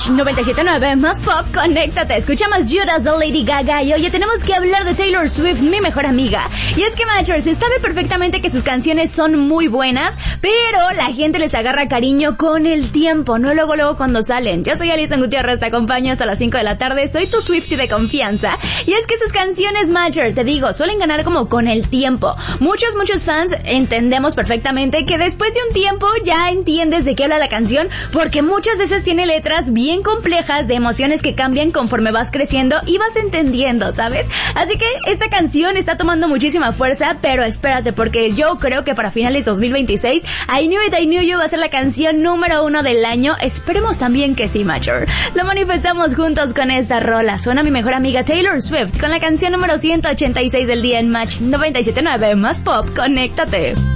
Match 97.9 más pop, conéctate. Escuchamos Judas de Lady Gaga y oye, tenemos que hablar de Taylor Swift, mi mejor amiga. Y es que Matcher se sabe perfectamente que sus canciones son muy buenas, pero la gente les agarra cariño con el tiempo, no luego cuando salen. Yo soy Alison Gutiérrez, te acompaño hasta las 5 de la tarde, soy tu Swiftie de confianza. Y es que sus canciones Matcher, te digo, suelen ganar como con el tiempo. Muchos fans entendemos perfectamente que después de un tiempo ya entiendes de qué habla la canción, porque muchas veces tiene letras bien complejas de emociones que cambian conforme vas creciendo y vas entendiendo, ¿sabes? Así que esta canción está tomando muchísima fuerza, pero espérate, porque yo creo que para finales 2026 I Knew It, I Knew You va a ser la canción número 1 del año. Esperemos también que sí, Matcher. Lo manifestamos juntos con esta rola. Suena mi mejor amiga Taylor Swift con la canción número 186 del día en Match 97.9 más pop. Conéctate.